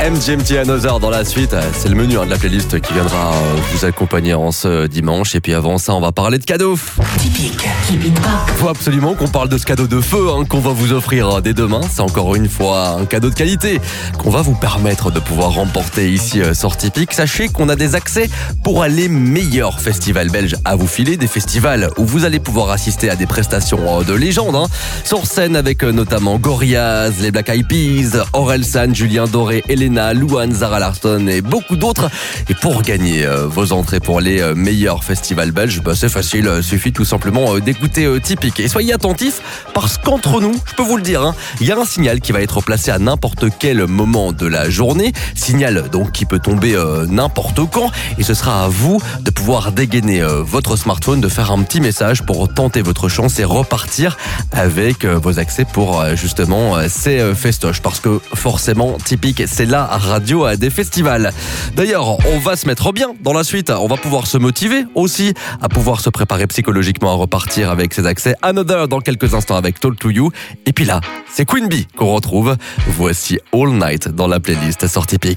MGMT Another dans la suite. C'est le menu de la playlist qui viendra vous accompagner en ce dimanche. Et puis avant ça, on va parler de cadeaux. Typique, pas. Faut absolument qu'on parle de ce cadeau de feu qu'on va vous offrir dès demain. C'est encore une fois un cadeau de qualité qu'on va vous permettre de pouvoir remporter ici sur Typique. Sachez qu'on a des accès pour les meilleurs festivals belges à vous filer. Des festivals où vous allez pouvoir assister à des prestations de légende. Sur scène avec notamment Gorillaz, les Black Eyed Peas, Orelsan, Julien Doré, Elena, Louane, Zara Larsson et beaucoup d'autres. Et pour gagner vos entrées pour les meilleurs festivals belges, c'est facile, suffit tout simplement d'écouter Typique. Et soyez attentifs parce qu'entre nous, je peux vous le dire, il y a un signal qui va être placé à n'importe quel moment de la journée. Signal donc qui peut tomber n'importe quand. Et ce sera à vous de pouvoir dégainer votre smartphone, de faire un petit message pour tenter votre chance et repartir avec vos accès pour justement ces festoches. Parce que forcément, Typique, c'est la radio des festivals. D'ailleurs, on va se mettre bien dans la suite. On va pouvoir se motiver aussi à pouvoir se préparer psychologiquement à repartir avec ses accès. Another dans quelques instants avec Talk to You. Et puis là, c'est Queen Bee qu'on retrouve. Voici All Night dans la playlist sur Typique.